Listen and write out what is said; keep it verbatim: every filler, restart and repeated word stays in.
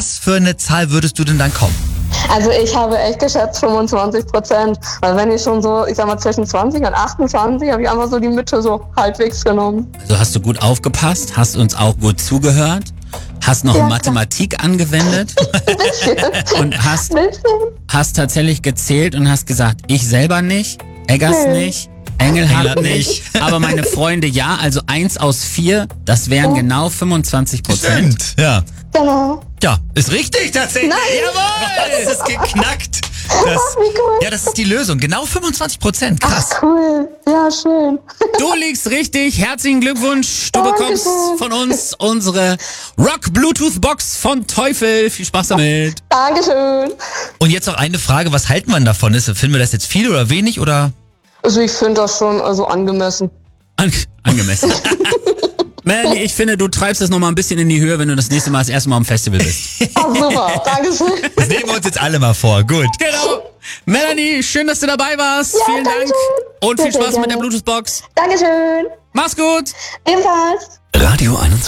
was für eine Zahl würdest du denn dann kommen? Also ich habe echt geschätzt fünfundzwanzig Prozent. Weil wenn ich schon so, ich sag mal zwischen zwanzig und achtundzwanzig, habe ich einfach so die Mitte so halbwegs genommen. Also hast du gut aufgepasst, hast uns auch gut zugehört, hast noch Ja, Mathematik angewendet Ein bisschen. und hast, Ein bisschen. hast tatsächlich gezählt und hast gesagt, ich selber nicht, Eggers Nee. nicht, Engelhardt Engelhardt nicht, aber meine Freunde ja, also eins aus vier, das wären Oh. genau fünfundzwanzig Prozent. Stimmt, ja. Genau. Ja, ist richtig tatsächlich. Nein. Jawohl, es ist geknackt. Das, Wie cool. ja, das ist die Lösung. Genau fünfundzwanzig Prozent. Krass. Ach, cool. Ja, schön. Du liegst richtig, herzlichen Glückwunsch, du Dankeschön. bekommst von uns unsere Rock-Bluetooth-Box von Teufel. Viel Spaß damit. Dankeschön. Und jetzt noch eine Frage, was halten wir davon? Ist, finden wir das jetzt viel oder wenig oder? Also ich finde das schon also angemessen. An angemessen. Melanie, ich finde, du treibst das nochmal ein bisschen in die Höhe, wenn du das nächste Mal das erste Mal am Festival bist. Ach, super. Dankeschön. Das nehmen wir uns jetzt alle mal vor. Gut. Genau. Melanie, schön, dass du dabei warst. Ja, Vielen Dank. Dankeschön. Und viel Sehr, sehr Spaß mit der gerne. Bluetooth-Box. Dankeschön. Mach's gut. Ebenfalls. Radio einundzwanzig.